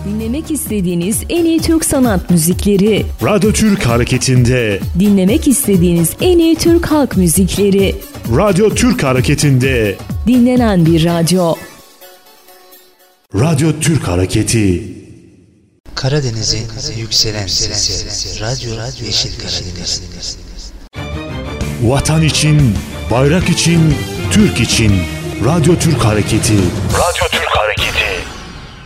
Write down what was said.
Dinlemek istediğiniz en iyi Türk sanat müzikleri. Radyo Türk Hareketi'nde. Dinlemek istediğiniz en iyi Türk halk müzikleri. Radyo Türk Hareketi'nde. Dinlenen bir radyo. Radyo Türk Hareketi. Karadeniz'in yükselen sesi. Radyo Yeşil Karadeniz. Vatan için, bayrak için, Türk için. Radyo Türk Hareketi. Radyo Türk